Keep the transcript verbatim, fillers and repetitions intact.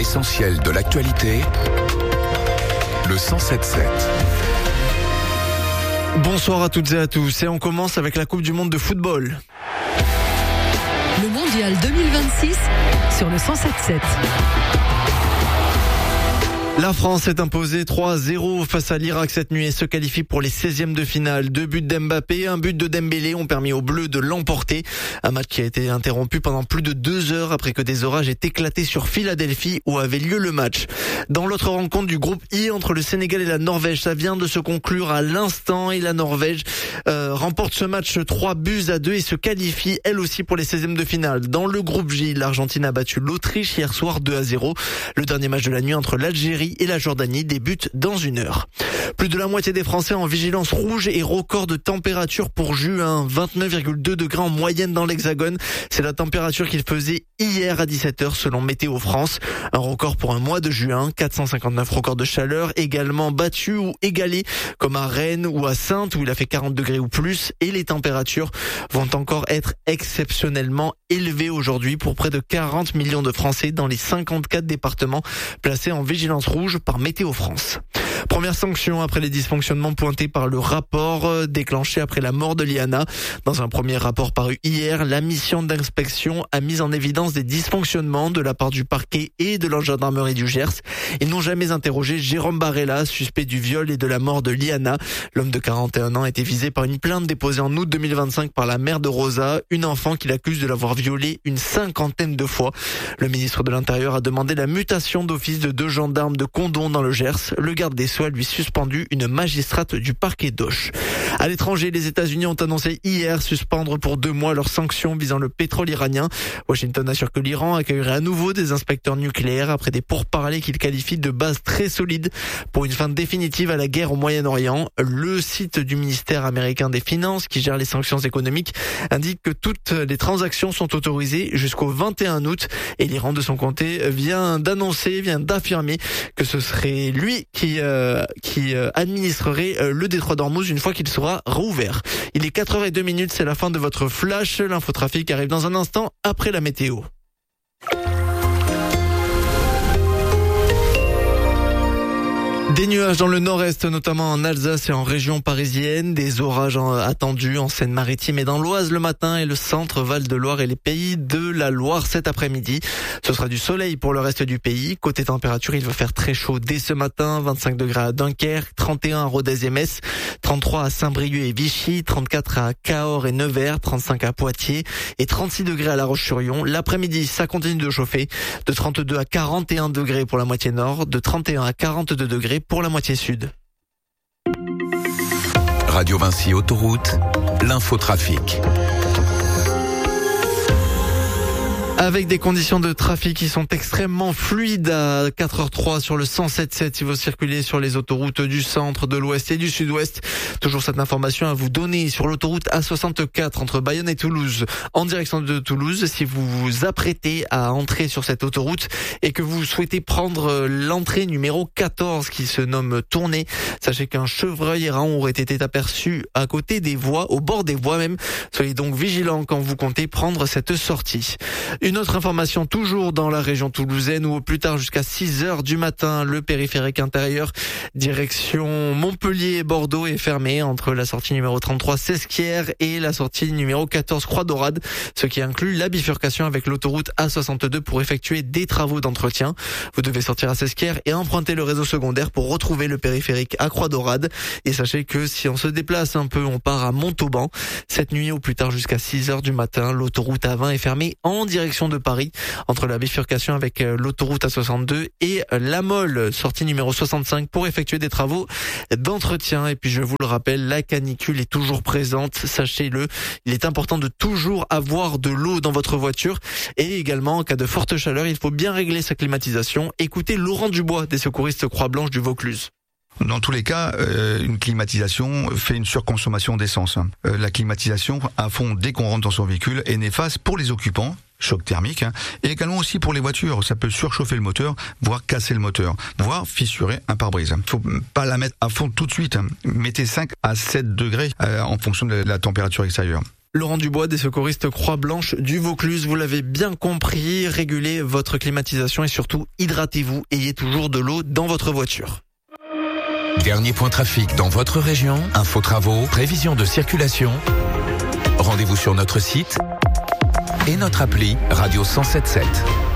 L'essentiel de l'actualité, le cent sept sept. Bonsoir à toutes et à tous, et on commence avec la Coupe du Monde de football. Le Mondial deux mille vingt-six sur le cent sept sept. La France est imposée trois à zéro face à l'Irak cette nuit et se qualifie pour les seizièmes de finale. Deux buts d'Mbappé, un but de Dembélé ont permis aux Bleus de l'emporter. Un match qui a été interrompu pendant plus de deux heures après que des orages aient éclaté sur Philadelphie où avait lieu le match. Dans l'autre rencontre du groupe I entre le Sénégal et la Norvège, ça vient de se conclure à l'instant et la Norvège euh, remporte ce match trois buts à deux et se qualifie elle aussi pour les seizièmes de finale. Dans le groupe J, l'Argentine a battu l'Autriche hier soir deux à zéro. Le dernier match de la nuit entre l'Algérie et la Jordanie débute dans une heure. Plus de la moitié des Français en vigilance rouge et record de température pour juin. vingt-neuf virgule deux degrés en moyenne dans l'Hexagone. C'est la température qu'il faisait hier à dix-sept heures selon Météo France. Un record pour un mois de juin. quatre cent cinquante-neuf records de chaleur également battus ou égalés comme à Rennes ou à Saintes où il a fait quarante degrés ou plus. Et les températures vont encore être exceptionnellement élevées aujourd'hui pour près de quarante millions de Français dans les cinquante-quatre départements placés en vigilance rouge par Météo France. Première sanction après les dysfonctionnements pointés par le rapport déclenché après la mort de Liana. Dans un premier rapport paru hier, la mission d'inspection a mis en évidence des dysfonctionnements de la part du parquet et de la gendarmerie du Gers. Ils n'ont jamais interrogé Jérôme Barella, suspect du viol et de la mort de Liana. L'homme de quarante et un ans a été visé par une plainte déposée en août deux mille vingt-cinq par la mère de Rosa, une enfant qu'il accuse de l'avoir violée une cinquantaine de fois. Le ministre de l'Intérieur a demandé la mutation d'office de deux gendarmes de Condom dans le Gers. Le garde des Sceaux a lui suspendu une magistrate du parquet d'Auch. À l'étranger, les États-Unis ont annoncé hier suspendre pour deux mois leurs sanctions visant le pétrole iranien. Washington assure que l'Iran accueillerait à nouveau des inspecteurs nucléaires après des pourparlers qu'il qualifie de base très solides pour une fin définitive à la guerre au Moyen-Orient. Le site du ministère américain des Finances, qui gère les sanctions économiques, indique que toutes les transactions sont autorisées jusqu'au vingt et un août et l'Iran de son côté vient d'annoncer, vient d'affirmer que ce serait lui qui euh, qui euh, administrerait euh, le détroit d'Ormuz une fois qu'il sera rouvert. Il est quatre heures zéro deux minutes, c'est la fin de votre flash. L'infotrafic arrive dans un instant après la météo. Des nuages dans le nord-est, notamment en Alsace et en région parisienne. Des orages attendus en Seine-Maritime et dans l'Oise le matin et le centre, Val-de-Loire et les pays de la Loire cet après-midi. Ce sera du soleil pour le reste du pays. Côté température, il va faire très chaud dès ce matin. vingt-cinq degrés à Dunkerque, trente et un à Rodez et Metz, trente-trois à Saint-Brieuc et Vichy, trente-quatre à Cahors et Nevers, trente-cinq à Poitiers et trente-six degrés à La Roche-sur-Yon. L'après-midi, ça continue de chauffer. De trente-deux à quarante et un degrés pour la moitié nord, de trente et un à quarante-deux degrés pour la moitié sud. Radio Vinci Autoroute, l'infotrafic. Avec des conditions de trafic qui sont extrêmement fluides à quatre heures trois sur le cent sept sept si vous circulez sur les autoroutes du centre, de l'ouest et du sud-ouest. Toujours cette information à vous donner sur l'autoroute A soixante-quatre entre Bayonne et Toulouse en direction de Toulouse. Si vous vous apprêtez à entrer sur cette autoroute et que vous souhaitez prendre l'entrée numéro quatorze qui se nomme Tournai, sachez qu'un chevreuil errant aurait été aperçu à côté des voies, au bord des voies même. Soyez donc vigilants quand vous comptez prendre cette sortie. Une autre information toujours dans la région toulousaine où au plus tard jusqu'à six heures du matin, le périphérique intérieur direction Montpellier et Bordeaux est fermé entre la sortie numéro trente-trois Sesquières et la sortie numéro quatorze Croix-Daurade, ce qui inclut la bifurcation avec l'autoroute A soixante-deux pour effectuer des travaux d'entretien. Vous devez sortir à Sesquières et emprunter le réseau secondaire pour retrouver le périphérique à Croix-Daurade. Et sachez que si on se déplace un peu, on part à Montauban. Cette nuit au plus tard jusqu'à six heures du matin, l'autoroute A vingt est fermée en direction de Paris, entre la bifurcation avec l'autoroute A soixante-deux et la Mole, sortie numéro soixante-cinq pour effectuer des travaux d'entretien. Et puis je vous le rappelle, la canicule est toujours présente, sachez-le. Il est important de toujours avoir de l'eau dans votre voiture et également en cas de forte chaleur, il faut bien régler sa climatisation. Écoutez Laurent Dubois des secouristes Croix-Blanche du Vaucluse. Dans tous les cas, euh, une climatisation fait une surconsommation d'essence. Euh, la climatisation à fond dès qu'on rentre dans son véhicule est néfaste pour les occupants, choc thermique, hein, et également aussi pour les voitures. Ça peut surchauffer le moteur, voire casser le moteur, voire fissurer un pare-brise. Il faut pas la mettre à fond tout de suite. Mettez cinq à sept degrés euh, en fonction de la température extérieure. Laurent Dubois, des secouristes Croix-Blanche du Vaucluse. Vous l'avez bien compris, régulez votre climatisation et surtout hydratez-vous. Ayez toujours de l'eau dans votre voiture. Dernier point trafic dans votre région, info travaux, prévision de circulation. Rendez-vous sur notre site et notre appli Radio cent sept sept.